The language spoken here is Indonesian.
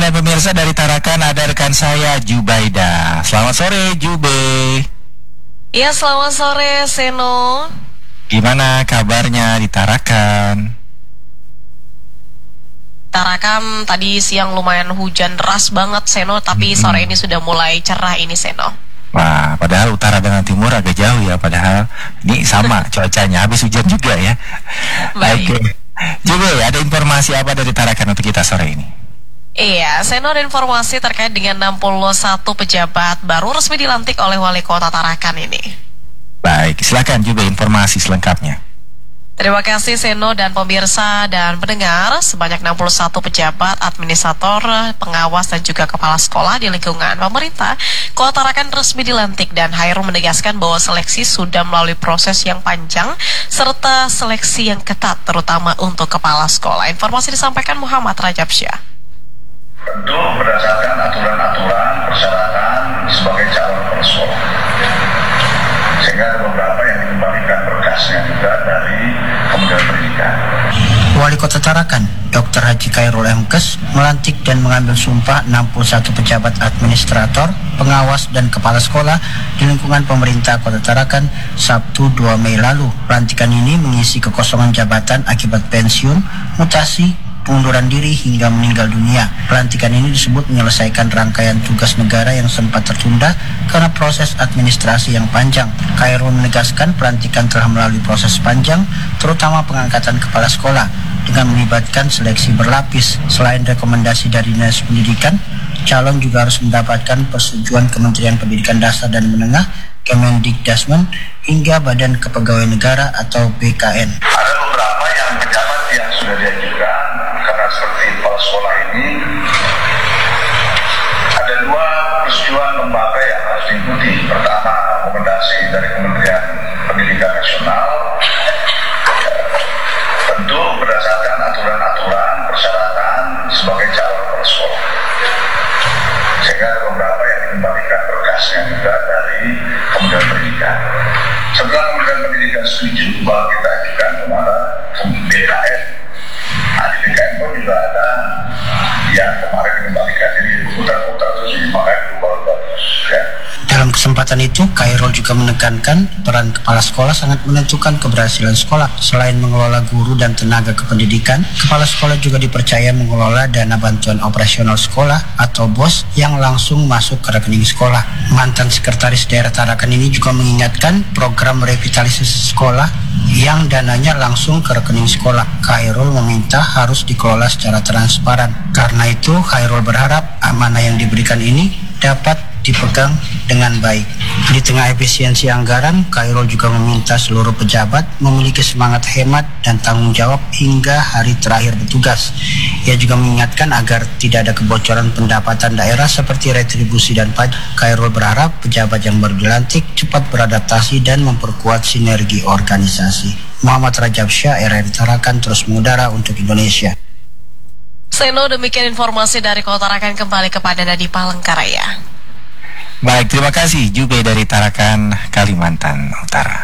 dan pemirsa, dari Tarakan ada rekan saya Jubaida. Selamat sore Jube. Iya, selamat sore Seno. Gimana kabarnya di Tarakan? Tarakan tadi siang lumayan hujan deras banget Seno, tapi sore ini sudah mulai cerah ini Seno. Wah, padahal utara dengan timur agak jauh ya, padahal ini sama cuacanya, habis hujan juga ya. Baik. Oke. Jube, ada informasi apa dari Tarakan untuk kita sore ini? Iya, Seno, ada informasi terkait dengan 61 pejabat baru resmi dilantik oleh Wali Kota Tarakan ini. Baik, silakan juga informasi selengkapnya. Terima kasih Seno dan pemirsa dan pendengar. Sebanyak 61 pejabat, administrator, pengawas dan juga kepala sekolah di lingkungan pemerintah Kota Tarakan resmi dilantik, dan Hairul menegaskan bahwa seleksi sudah melalui proses yang panjang serta seleksi yang ketat terutama untuk kepala sekolah. Informasi disampaikan Muhammad Rajab Syah. Tentu berdasarkan aturan-aturan persyaratan sebagai calon kepala sekolah. Sehingga ada beberapa yang dikembalikan berkasnya juga dari Kementerian Pendidikan. Wali Kota Tarakan, Dr. Haji Khairul M.Kes, melantik dan mengambil sumpah 61 pejabat administrator, pengawas, dan kepala sekolah di lingkungan pemerintah Kota Tarakan Sabtu 2 Mei lalu. Pelantikan ini mengisi kekosongan jabatan akibat pensiun, mutasi, pengunduran diri hingga meninggal dunia. Pelantikan ini disebut menyelesaikan rangkaian tugas negara yang sempat tertunda karena proses administrasi yang panjang. Khairul menegaskan pelantikan telah melalui proses panjang, terutama pengangkatan kepala sekolah dengan melibatkan seleksi berlapis. Selain rekomendasi dari Dinas Pendidikan, calon juga harus mendapatkan persetujuan Kementerian Pendidikan Dasar dan Menengah, Kemendikdasmen, hingga Badan Kepegawaian Negara atau BKN. Ada beberapa yang pejabat yang sudah diajukan karena seperti kepala sekolah ini ada dua persetujuan lembaga yang harus diikuti. Pertama, rekomendasi dari Kementerian Pendidikan Nasional, tentu berdasarkan aturan-aturan persyaratan sebagai calon kepala sekolah. Sehingga ada beberapa yang dikembalikan berkasnya juga dari Kementerian Pendidikan. Setelah Kementerian Pendidikan setuju bahwa kita ajukan kemana BKN. Nah, di BKN pun juga ada yang kemarin dikembalikan. Jadi putar-putar terus makanya bagus ya. Dalam kesempatan itu, Khairul juga menekankan peran kepala sekolah sangat menentukan keberhasilan sekolah. Selain mengelola guru dan tenaga kependidikan, kepala sekolah juga dipercaya mengelola dana bantuan operasional sekolah atau BOS yang langsung masuk ke rekening sekolah. Mantan Sekretaris Daerah Tarakan ini juga mengingatkan program revitalisasi sekolah yang dananya langsung ke rekening sekolah. Khairul meminta harus dikelola secara transparan. Karena itu, Khairul berharap amanah yang diberikan ini dapat dipegang dengan baik. Di tengah efisiensi anggaran, Khairul juga meminta seluruh pejabat memiliki semangat hemat dan tanggung jawab hingga hari terakhir bertugas. Ia juga mengingatkan agar tidak ada kebocoran pendapatan daerah seperti retribusi dan pajak. Khairul berharap pejabat yang baru dilantik cepat beradaptasi dan memperkuat sinergi organisasi. Muhammad Rajab Syah, RRI Tarakan, terus mengudara untuk Indonesia. Seno, demikian informasi dari Kota Tarakan, kembali kepada Nadi Palangkaraya. Baik, terima kasih juga dari Tarakan, Kalimantan Utara.